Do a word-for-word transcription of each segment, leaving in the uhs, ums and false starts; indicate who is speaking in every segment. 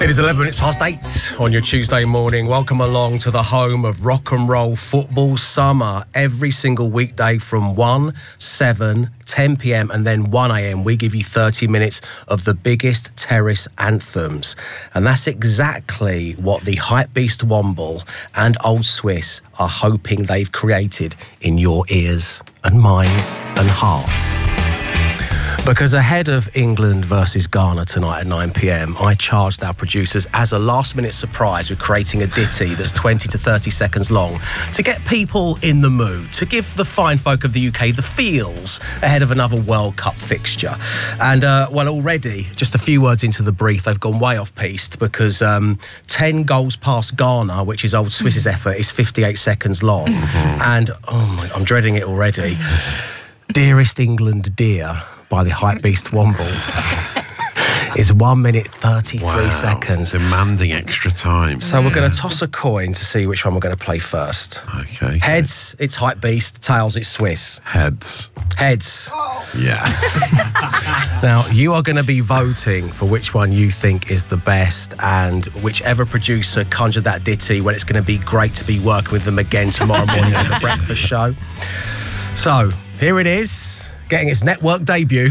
Speaker 1: It is eleven minutes past eight on your Tuesday morning. Welcome along to the home of rock and roll football summer. Every single weekday from one, seven, ten p m and then one a m we give you thirty minutes of the biggest terrace anthems. And that's exactly what the Hypebeast Womble and Old Swiss are hoping they've created in your ears and minds and hearts. Because ahead of England versus Ghana tonight at nine p m, I charged our producers as a last-minute surprise with creating a ditty that's twenty to thirty seconds long to get people in the mood, to give the fine folk of the U K the feels ahead of another World Cup fixture. And, uh, well, already, just a few words into the brief, they've gone way off-piste because um, ten goals past Ghana, which is Old Swiss's effort, is fifty-eight seconds long. Mm-hmm. And, oh, my, I'm dreading it already. Dearest England Dear by the Hypebeast Womble is one minute thirty-three
Speaker 2: wow,
Speaker 1: seconds.
Speaker 2: Demanding extra time.
Speaker 1: So yeah. We're going to toss a coin to see which one we're going to play first.
Speaker 2: Okay.
Speaker 1: Heads, it's Hypebeast. Tails, it's Swiss.
Speaker 2: Heads.
Speaker 1: Heads.
Speaker 2: Oh. Yes.
Speaker 1: Now, you are going to be voting for which one you think is the best, and whichever producer conjured that ditty, well, it's going to be great to be working with them again tomorrow morning on the breakfast show. So, here it is. Getting its network debut.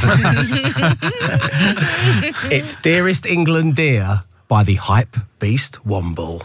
Speaker 1: It's Dearest England Dear by the Hypebeast Womble.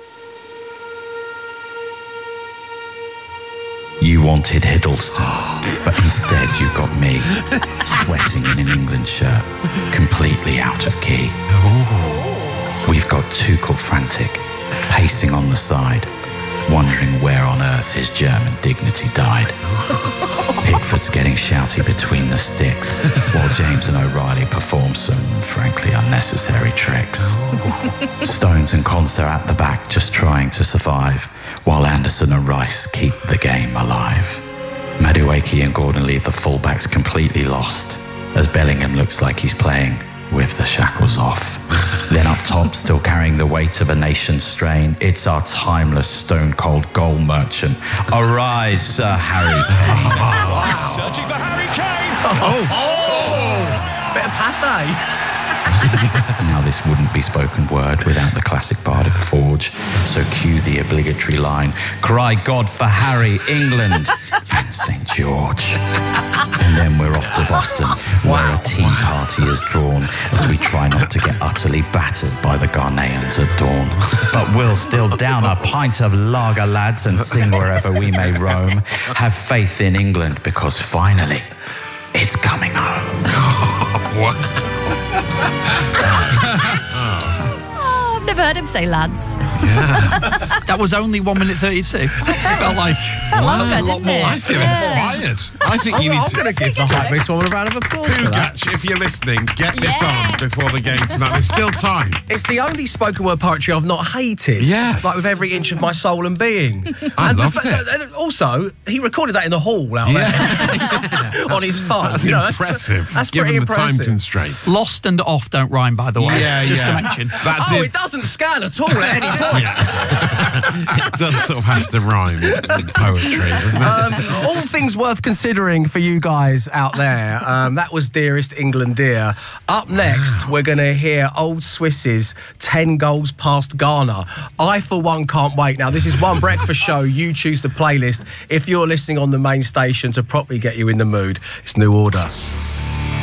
Speaker 3: You wanted Hiddleston, but instead you got me, sweating in an England shirt, completely out of key. Ooh. We've got Tuchel frantic, pacing on the side, wondering where on earth his German dignity died. Pickford's getting shouty between the sticks, while James and O'Reilly perform some, frankly, unnecessary tricks. Stones and Conser at the back just trying to survive, while Anderson and Rice keep the game alive. Madueke and Gordon leave the fullbacks completely lost, as Bellingham looks like he's playing with the shackles off. Then up top, still carrying the weight of a nation's strain, it's our timeless stone-cold goal merchant. Arise, Sir Harry Kane.
Speaker 4: Wow. Searching for Harry Kane.
Speaker 1: Oh, oh. Bit of Pathé.
Speaker 3: Now this wouldn't be spoken word without the classic bardic forge, so cue the obligatory line, cry God for Harry, England, and Saint George. And then we're off to Boston, where a tea party is drawn, as we try not to get utterly battered by the Ghanaians at dawn. But we'll still down a pint of lager, lads, and sing wherever we may roam. Have faith in England, because finally, it's coming home.
Speaker 2: What?
Speaker 5: Oh, I've never heard him say lads.
Speaker 2: Yeah.
Speaker 6: That was only one minute thirty-two. It felt like
Speaker 5: felt
Speaker 6: wow,
Speaker 5: longer,
Speaker 6: a lot
Speaker 5: didn't
Speaker 6: more.
Speaker 5: it?
Speaker 2: I feel
Speaker 5: Yeah.
Speaker 2: inspired. I think you
Speaker 1: I'm,
Speaker 2: need
Speaker 1: I'm
Speaker 2: to...
Speaker 1: going to give the Hypebeast Womble a round of applause for that.
Speaker 2: Poogatch, if you're listening, get this
Speaker 5: Yes.
Speaker 2: on before the game tonight. There's still time.
Speaker 1: It's the only spoken word poetry I've not hated.
Speaker 2: Yeah.
Speaker 1: Like with every inch of my soul and being.
Speaker 2: I
Speaker 1: and to
Speaker 2: loved
Speaker 1: fa-
Speaker 2: it.
Speaker 1: and also, he recorded that in the hall out there on his phone.
Speaker 2: That's
Speaker 1: You know,
Speaker 2: impressive,
Speaker 1: That's, that's
Speaker 2: given
Speaker 1: pretty
Speaker 2: the time
Speaker 1: impressive.
Speaker 2: constraints.
Speaker 6: Lost and off don't rhyme, by the way.
Speaker 2: Yeah,
Speaker 6: just
Speaker 2: yeah.
Speaker 6: to mention.
Speaker 2: That
Speaker 1: Oh,
Speaker 2: did,
Speaker 1: it doesn't scan at all at any point.
Speaker 2: it does sort of have to rhyme in poetry, doesn't it?
Speaker 1: Um, all things worth considering for you guys out there. Um, that was Dearest England Dear. Up next, we're going to hear Old Swiss's ten goals past Ghana. I, for one, can't wait. Now, this is one breakfast show. You choose the playlist. If you're listening on the main station to properly get you in the mood, it's New Order.